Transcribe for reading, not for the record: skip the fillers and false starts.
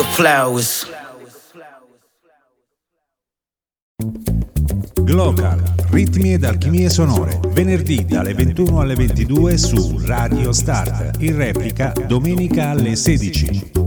Flowers. Glocal, ritmi ed alchimie sonore, venerdì dalle 21 alle 22 su Radio Start, in replica domenica alle 16.